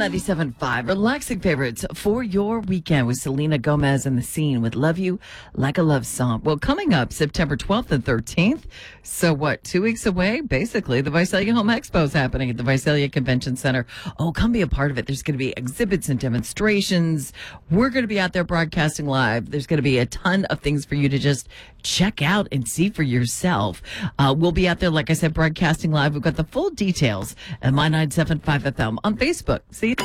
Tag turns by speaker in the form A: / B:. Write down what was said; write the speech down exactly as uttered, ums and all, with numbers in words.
A: ninety-seven point five, relaxing favorites for your weekend with Selena Gomez and The Scene with Love You Like a Love Song. Well, coming up September twelfth and thirteenth. So what, two weeks away? Basically, the Visalia Home Expo is happening at the Visalia Convention Center. Oh, come be a part of it. There's going to be exhibits and demonstrations. We're going to be out there broadcasting live. There's going to be a ton of things for you to just check out and see for yourself. Uh, we'll be out there, like I said, broadcasting live. We've got the full details at My ninety-seven point five F M on Facebook. See you